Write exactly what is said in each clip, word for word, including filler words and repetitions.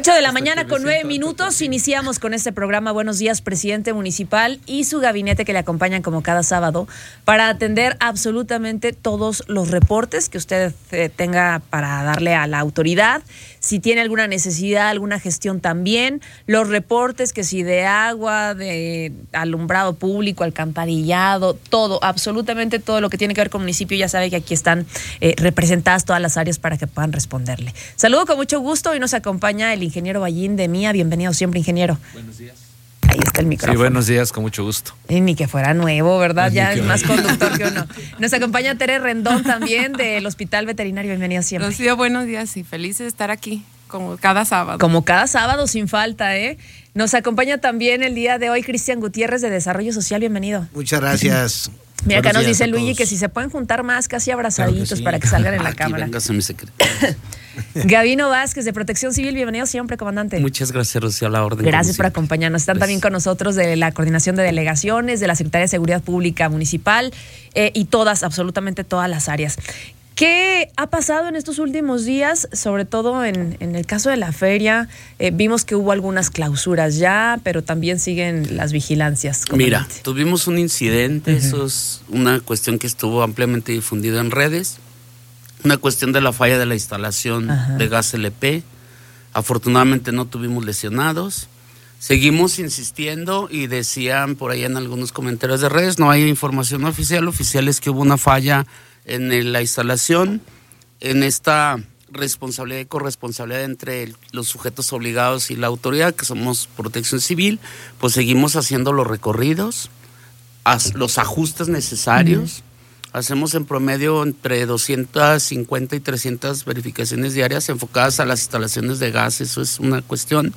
ocho de la mañana con nueve minutos, iniciamos con este programa Buenos Días, Presidente Municipal y su gabinete que le acompañan como cada sábado para atender absolutamente todos los reportes que usted eh, tenga para darle a la autoridad. Si tiene alguna necesidad, alguna gestión también, los reportes que si de agua, de alumbrado público, alcantarillado, todo, absolutamente todo lo que tiene que ver con municipio, ya sabe que aquí están eh, representadas todas las áreas para que puedan responderle. Saludo con mucho gusto y nos acompaña el ingeniero Ballín de Mía. Bienvenido siempre, ingeniero. Buenos días. Ahí está el micrófono. Sí, buenos días, con mucho gusto. Y ni que fuera nuevo, ¿verdad? Ni Ya que es más fuera. conductor que uno. Nos acompaña Tere Rendón también del Hospital Veterinario. Bienvenida siempre. Rocío, buenos días y feliz de estar aquí, como cada sábado. Como cada sábado, sin falta, ¿eh? Nos acompaña también el día de hoy Cristian Gutiérrez de Desarrollo Social. Bienvenido. Muchas gracias. Mira, acá Buenos nos días dice a Luigi todos. que si se pueden juntar más, casi abrazaditos, Claro que sí. para que salgan en la Aquí cámara. vengas a mi secretario. Gabino Vázquez de Protección Civil, bienvenido siempre, comandante. Muchas gracias, Rocío, a la orden. Gracias por acompañarnos. Están Gracias. también con nosotros de la Coordinación de Delegaciones, de la Secretaría de Seguridad Pública Municipal eh, y todas, absolutamente todas las áreas. ¿Qué ha pasado en estos últimos días? Sobre todo en, en el caso de la feria, eh, vimos que hubo algunas clausuras ya, pero también siguen las vigilancias. Mira, comandante. tuvimos un incidente, uh-huh. Eso es una cuestión que estuvo ampliamente difundida en redes, una cuestión de la falla de la instalación uh-huh. de gas L P. Afortunadamente no tuvimos lesionados. Seguimos insistiendo y decían por ahí en algunos comentarios de redes, no hay información oficial, oficial es que hubo una falla en el, la instalación, en esta responsabilidad y corresponsabilidad entre el, los sujetos obligados y la autoridad, que somos Protección Civil, pues seguimos haciendo los recorridos, as, los ajustes necesarios. Uh-huh. Hacemos en promedio entre doscientas cincuenta y trescientas verificaciones diarias enfocadas a las instalaciones de gas, eso es una cuestión.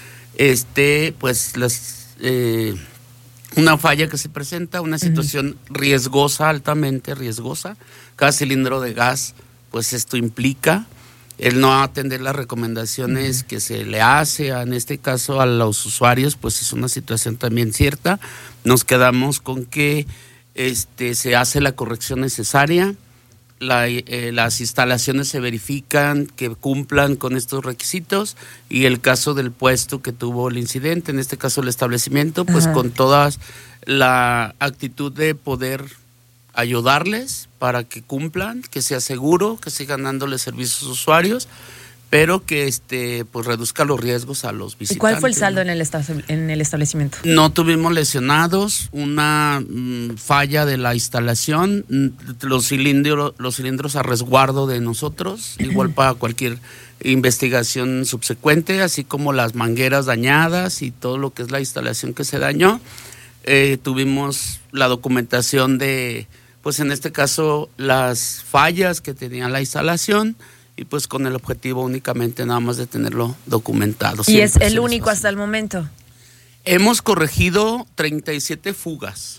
Este, pues las... Eh, una falla que se presenta, una situación uh-huh. riesgosa, altamente riesgosa. Cada cilindro de gas, pues esto implica el no atender las recomendaciones uh-huh. que se le hace, en este caso a los usuarios, pues es una situación también cierta. Nos quedamos con que este, se hace la corrección necesaria, la, eh, las instalaciones se verifican que cumplan con estos requisitos y el caso del puesto que tuvo el incidente, en este caso el establecimiento, pues uh-huh. con toda la actitud de poder ayudarles para que cumplan, que sea seguro, que sigan dándole servicios a los usuarios, pero que este pues reduzca los riesgos a los visitantes. ¿Y cuál fue el saldo en el, esta- en el establecimiento? No tuvimos lesionados, una mm, falla de la instalación, mm, los cilindros, los cilindros a resguardo de nosotros, igual para cualquier investigación subsecuente, así como las mangueras dañadas y todo lo que es la instalación que se dañó. Eh, tuvimos la documentación de, pues en este caso, las fallas que tenía la instalación, y pues con el objetivo únicamente nada más de tenerlo documentado. ¿Y es el único hasta el momento? Hemos corregido treinta y siete fugas,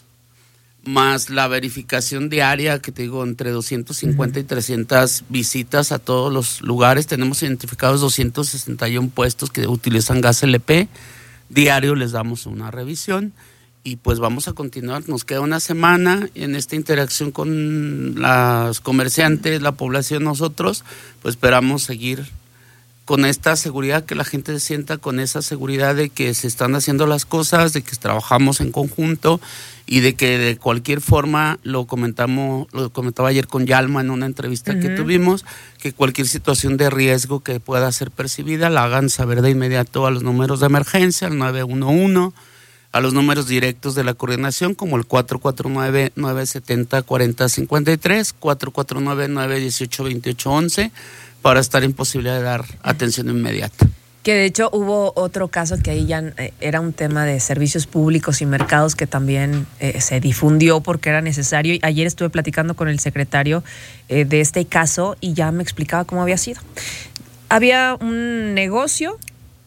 más la verificación diaria, que te digo, entre doscientas cincuenta uh-huh. y trescientas visitas a todos los lugares. Tenemos identificados doscientos sesenta y uno puestos que utilizan gas L P. Diario les damos una revisión. Y pues vamos a continuar, nos queda una semana en esta interacción con los comerciantes, la población, nosotros, pues esperamos seguir con esta seguridad, que la gente se sienta con esa seguridad de que se están haciendo las cosas, de que trabajamos en conjunto y de que de cualquier forma, lo comentamos, lo comentaba ayer con Yalma en una entrevista uh-huh. que tuvimos, que cualquier situación de riesgo que pueda ser percibida la hagan saber de inmediato a los números de emergencia, al nueve uno uno, a los números directos de la coordinación como el cuatro cuatro nueve, nueve siete cero, cuatro cero cinco tres, cuatro cuatro nueve, nueve uno ocho, dos ocho once para estar en posibilidad de dar atención inmediata. Que de hecho hubo otro caso que ahí ya eh, era un tema de servicios públicos y mercados que también eh, se difundió porque era necesario. Ayer estuve platicando con el secretario eh, de este caso y ya me explicaba cómo había sido. Había un negocio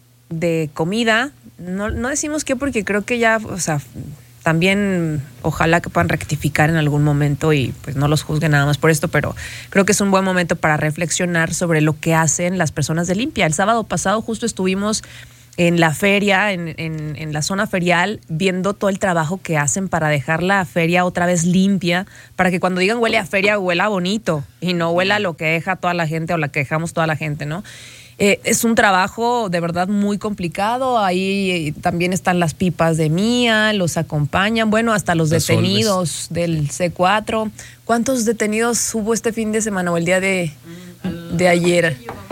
de comida. No, no decimos qué porque creo que ya, o sea, también ojalá que puedan rectificar en algún momento y pues no los juzguen nada más por esto, pero creo que es un buen momento para reflexionar sobre lo que hacen las personas de limpia. El sábado pasado justo estuvimos en la feria, en, en, en la zona ferial, viendo todo el trabajo que hacen para dejar la feria otra vez limpia, para que cuando digan huele a feria, huela bonito y no huela lo que deja toda la gente o la que dejamos toda la gente, ¿no? Eh, es un trabajo de verdad muy complicado. Ahí también están las pipas de Mía, los acompañan, bueno, hasta los Las detenidos Olves. Del C cuatro. ¿Cuántos detenidos hubo este fin de semana o el día de, de ayer?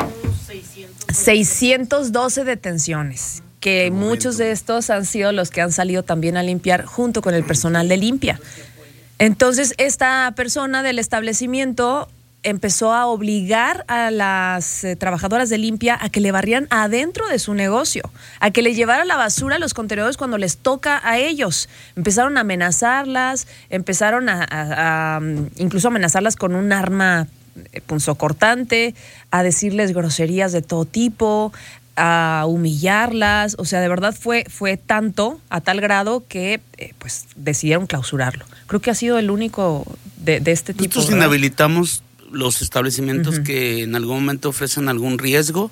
seiscientos doce detenciones, que muchos de estos han sido los que han salido también a limpiar junto con el personal de limpia. Entonces, esta persona del establecimiento empezó a obligar a las eh, trabajadoras de limpia a que le barrían adentro de su negocio, a que le llevaran la basura a los contenedores cuando les toca a ellos. Empezaron a amenazarlas, empezaron a, a, a incluso amenazarlas con un arma punzocortante, a decirles groserías de todo tipo, a humillarlas. O sea, de verdad fue, fue tanto, a tal grado que eh, pues decidieron clausurarlo. Creo que ha sido el único de, de este tipo. Nosotros inhabilitamos los establecimientos uh-huh. que en algún momento ofrecen algún riesgo,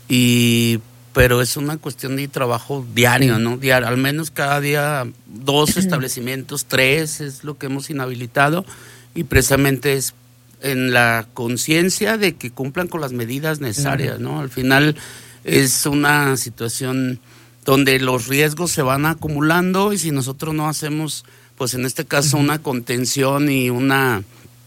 y pero es una cuestión de trabajo diario, ¿no? Diario, al menos cada día dos establecimientos, tres es lo que hemos inhabilitado, y precisamente es en la conciencia de que cumplan con las medidas necesarias, ¿no? Al final es una situación donde los riesgos se van acumulando, y si nosotros no hacemos, pues en este caso, uh-huh. una contención y una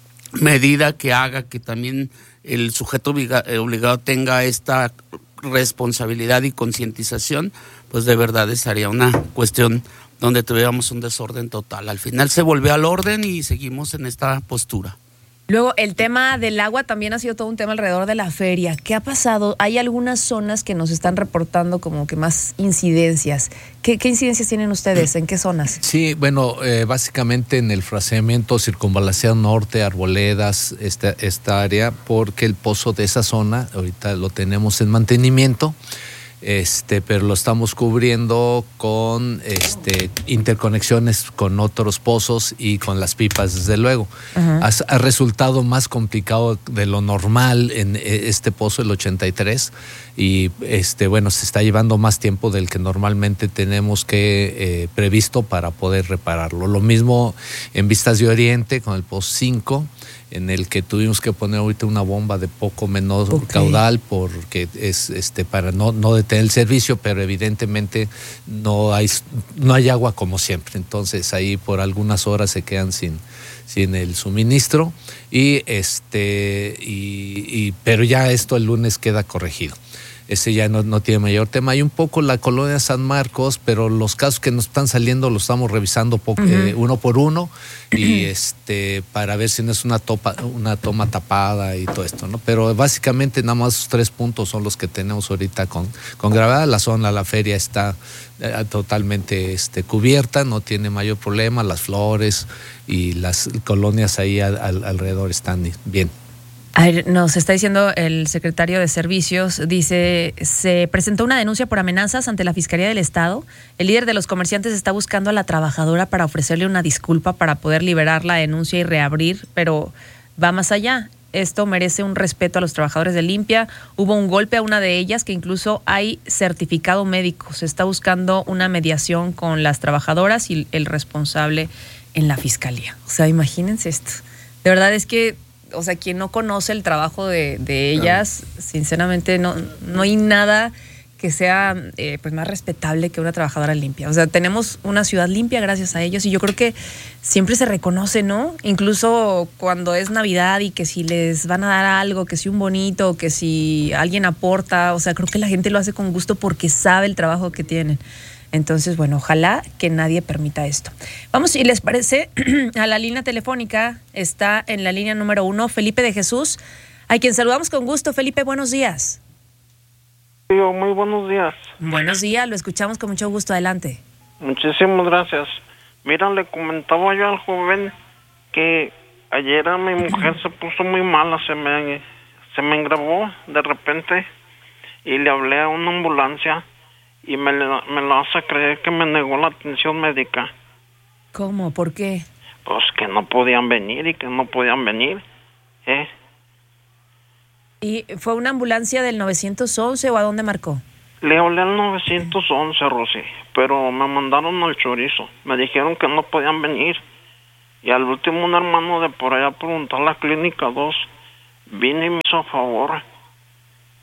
medida que haga que también el sujeto obliga, obligado tenga esta responsabilidad y concientización, pues de verdad sería una cuestión donde tuviéramos un desorden total. Al final se volvió al orden y seguimos en esta postura. Luego, el tema del agua también ha sido todo un tema alrededor de la feria. ¿Qué ha pasado? Hay algunas zonas que nos están reportando como que más incidencias. ¿Qué, qué incidencias tienen ustedes? ¿En qué zonas? Sí, bueno, eh, básicamente en el fraccionamiento Circunvalación Norte, Arboledas, esta, esta área, porque el pozo de esa zona ahorita lo tenemos en mantenimiento. Este, pero lo estamos cubriendo con este, interconexiones con otros pozos y con las pipas, desde luego. Uh-huh. Ha, ha resultado más complicado de lo normal en este pozo, el ochenta y tres, y este, bueno, se está llevando más tiempo del que normalmente tenemos que eh, previsto para poder repararlo. Lo mismo en Vistas de Oriente con el pozo cinco, en el que tuvimos que poner ahorita una bomba de poco menor okay. caudal, porque es este para no, no detener el servicio, pero evidentemente no hay no hay agua como siempre. Entonces ahí por algunas horas se quedan sin, sin el suministro, y este y, y pero ya esto el lunes queda corregido. Ese ya no, no tiene mayor tema. Hay un poco la colonia San Marcos, pero los casos que nos están saliendo los estamos revisando poco, uh-huh. eh, uno por uno, y este para ver si no es una topa, una toma tapada y todo esto, ¿no? Pero básicamente nada más esos tres puntos son los que tenemos ahorita con, con gravedad. La zona, la feria está eh, totalmente este, cubierta, no tiene mayor problema. Las Flores y las colonias ahí al, al, alrededor están bien. A ver, nos está diciendo el secretario de Servicios, dice, se presentó una denuncia por amenazas ante la Fiscalía del Estado. El líder de los comerciantes está buscando a la trabajadora para ofrecerle una disculpa para poder liberar la denuncia y reabrir, pero va más allá. Esto merece un respeto a los trabajadores de limpia. Hubo un golpe a una de ellas, que incluso hay certificado médico. Se está buscando una mediación con las trabajadoras y el responsable en la Fiscalía. O sea, imagínense esto. De verdad es que, o sea, quien no conoce el trabajo de, de ellas, claro. sinceramente no, no hay nada que sea eh, pues más respetable que una trabajadora limpia. O sea, tenemos una ciudad limpia gracias a ellos, y yo creo que siempre se reconoce, ¿no? Incluso cuando es Navidad y que si les van a dar algo, que si un bonito, que si alguien aporta, o sea, creo que la gente lo hace con gusto porque sabe el trabajo que tienen. Entonces, bueno, ojalá que nadie permita esto. Vamos, si les parece, a la línea telefónica. Está en la línea número uno Felipe de Jesús, a quien saludamos con gusto. Felipe, buenos días. Sí, muy buenos días. Buenos días, lo escuchamos con mucho gusto. Adelante. Muchísimas gracias. Mira, le comentaba yo al joven que ayer a mi mujer se puso muy mala, se me, se me engravó de repente, y le hablé a una ambulancia. Y me, me lo hace creer que me negó la atención médica. ¿Cómo? ¿Por qué? Pues que no podían venir y que no podían venir. ¿Eh? ¿Y fue una ambulancia del nueve once o a dónde marcó? Le hablé al nueve once, Rosy, pero me mandaron al chorizo. Me dijeron que no podían venir. Y al último un hermano de por allá preguntó a la clínica dos. Vine y me hizo favor.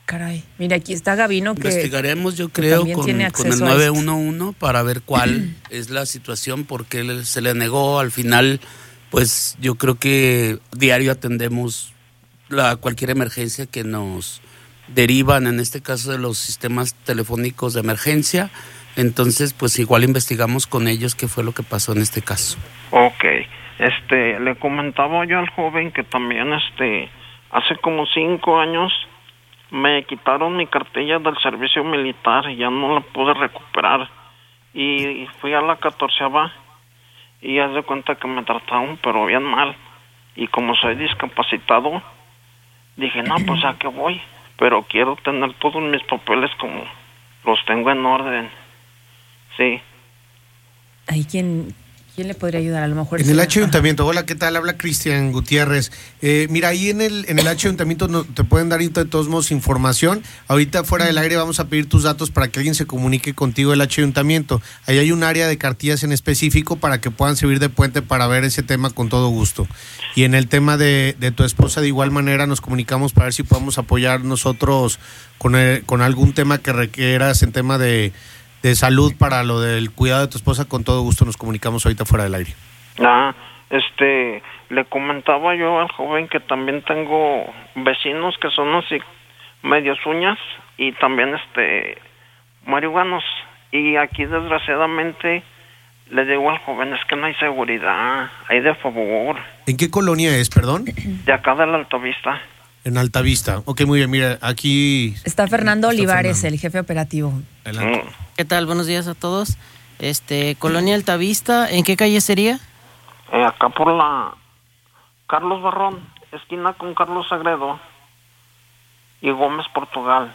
caray. Mira, aquí está Gabino que investigaremos, yo creo, que con, con el nueve uno uno para ver cuál es la situación, por qué se le negó. Al final, pues yo creo que diario atendemos la, cualquier emergencia que nos derivan, en este caso de los sistemas telefónicos de emergencia. Entonces, pues igual investigamos con ellos qué fue lo que pasó en este caso. Ok, este, le comentaba yo al joven que también, este, hace como cinco años me quitaron mi cartilla del servicio militar y ya no la pude recuperar. Y fui a la catorceava y haz de cuenta que me trataron pero bien mal. Y como soy discapacitado, dije, no, pues a qué voy. Pero quiero tener todos mis papeles como los tengo en orden. Sí. ¿Ahí quién, quién le podría ayudar? A lo mejor... En el H Ayuntamiento. Hola, ¿qué tal? Habla Cristian Gutiérrez. Eh, mira, ahí en el en el H Ayuntamiento no, te pueden dar de todos modos información. Ahorita fuera del aire vamos a pedir tus datos para que alguien se comunique contigo del H Ayuntamiento. Ahí hay un área de cartillas en específico para que puedan servir de puente para ver ese tema con todo gusto. Y en el tema de, de tu esposa, de igual manera nos comunicamos para ver si podemos apoyar nosotros con, el, con algún tema que requieras en tema de... de salud para lo del cuidado de tu esposa. Con todo gusto nos comunicamos ahorita fuera del aire. Ah, este, le comentaba yo al joven que también tengo vecinos que son así medios uñas y también este marihuanos, y aquí desgraciadamente le digo al joven, es que no hay seguridad, hay de favor. ¿En qué colonia es, perdón? De acá de la Altavista. En Altavista. Ok, muy bien, mira, aquí... Está Fernando está Olivares, Fernando. el jefe operativo. Adelante. ¿Qué tal? Buenos días a todos. Este, Colonia Altavista, ¿en qué calle sería? Eh, acá por la Carlos Barrón, esquina con Carlos Sagredo y Gómez Portugal.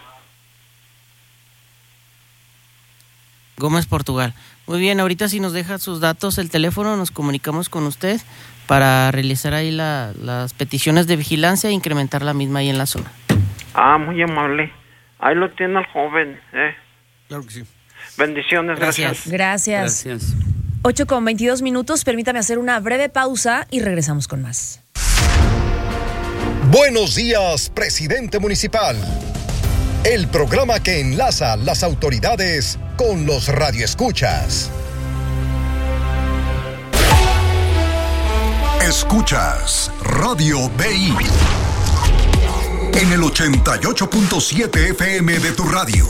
Gómez Portugal. Muy bien, ahorita si nos deja sus datos, el teléfono, nos comunicamos con usted para realizar ahí la, las peticiones de vigilancia e incrementar la misma ahí en la zona. Ah, muy amable. Ahí lo tiene el joven, ¿eh? Claro que sí. Bendiciones, gracias. Gracias. Gracias. ocho con veintidós minutos, permítame hacer una breve pausa y regresamos con más. Buenos días, presidente municipal. El programa que enlaza las autoridades con los radioescuchas. Escuchas Radio B I en el ochenta y ocho punto siete F M de tu radio.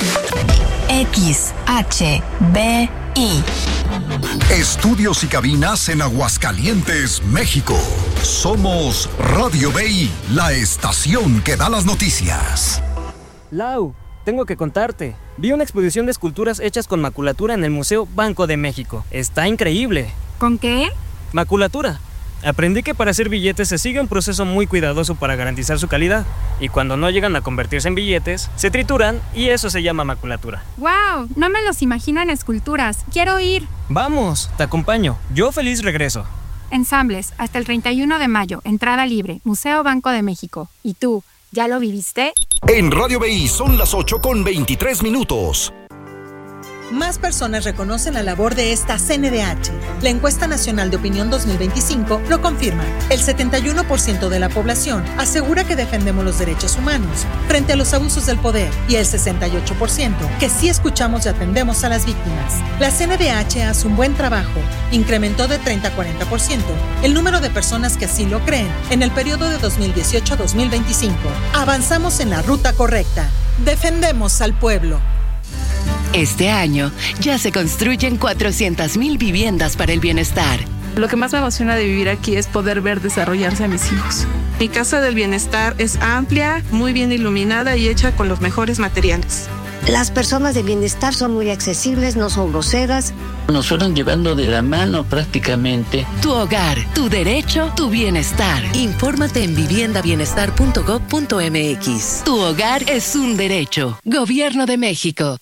X H B I. Estudios y cabinas en Aguascalientes, México. Somos Radio B I, la estación que da las noticias. Lau, tengo que contarte. Vi una exposición de esculturas hechas con maculatura en el Museo Banco de México. Está increíble. ¿Con qué? Maculatura. Aprendí que para hacer billetes se sigue un proceso muy cuidadoso para garantizar su calidad. Y cuando no llegan a convertirse en billetes, se trituran y eso se llama maculatura. ¡Wow! No me los imagino en esculturas. Quiero ir. Vamos, te acompaño. Yo feliz regreso. Ensambles, hasta el treinta y uno de mayo. Entrada libre. Museo Banco de México. ¿Y tú, ya lo viviste? En Radio B I son las ocho con veintitrés minutos. Más personas reconocen la labor de esta C N D H. La encuesta nacional de opinión dos mil veinticinco lo confirma. El setenta y uno por ciento de la población asegura que defendemos los derechos humanos frente a los abusos del poder y el sesenta y ocho por ciento que sí escuchamos y atendemos a las víctimas. La C N D H hace un buen trabajo. Incrementó de treinta a cuarenta por ciento el número de personas que así lo creen en el periodo de dos mil dieciocho a dos mil veinticinco. Avanzamos en la ruta correcta. Defendemos al pueblo. Este año ya se construyen cuatrocientas mil viviendas para el bienestar. Lo que más me emociona de vivir aquí es poder ver desarrollarse a mis hijos. Mi casa del bienestar es amplia, muy bien iluminada y hecha con los mejores materiales. Las personas de bienestar son muy accesibles, no son groseras. Nos fueron llevando de la mano prácticamente. Tu hogar, tu derecho, tu bienestar. Infórmate en vivienda bienestar punto gob punto m x. Tu hogar es un derecho. Gobierno de México.